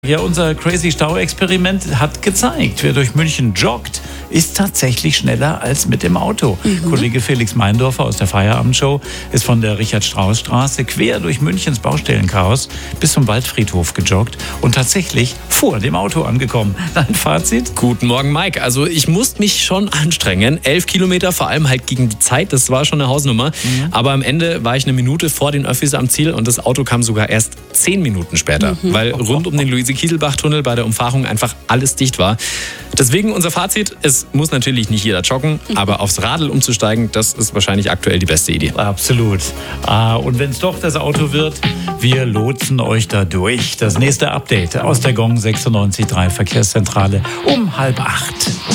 Ja, unser Crazy Stau-Experiment hat gezeigt, wer durch München joggt, ist tatsächlich schneller als mit dem Auto. Kollege Felix Meindorfer aus der Feierabendshow ist von der Richard-Strauss-Straße quer durch Münchens Baustellenchaos bis zum Waldfriedhof gejoggt und tatsächlich vor dem Auto angekommen. Dein Fazit? Guten Morgen, Mike. Also ich musste mich schon anstrengen. 11 Kilometer, vor allem halt gegen die Zeit, das war schon eine Hausnummer. Aber am Ende war ich eine Minute vor den Öffis am Ziel und das Auto kam sogar erst 10 Minuten später, weil rund um den Luise-Kieselbach-Tunnel bei der Umfahrung einfach alles dicht war. Deswegen unser Fazit, es muss natürlich nicht jeder joggen, aber aufs Radl umzusteigen, das ist wahrscheinlich aktuell die beste Idee. Absolut. Und wenn es doch das Auto wird, wir lotsen euch da durch. Das nächste Update aus der Gong 96.3 Verkehrszentrale um 7:30.